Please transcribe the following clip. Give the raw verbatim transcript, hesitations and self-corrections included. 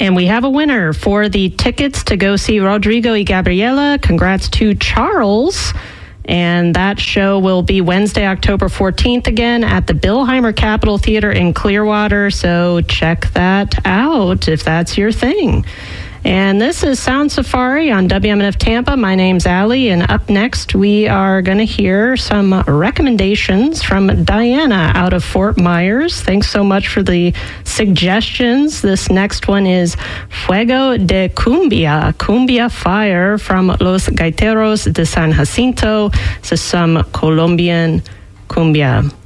And we have a winner for the tickets to go see Rodrigo y Gabriela. Congrats to Charles. And that show will be Wednesday, October fourteenth again at the Billheimer Capitol Theater in Clearwater. So check that out if that's your thing. And this is Sound Safari on W M N F Tampa. My name's Allie, and up next we are going to hear some recommendations from Diana out of Fort Myers. Thanks so much for the suggestions. This next one is Fuego de Cumbia, Cumbia Fire from Los Gaiteros de San Jacinto. This is some Colombian cumbia.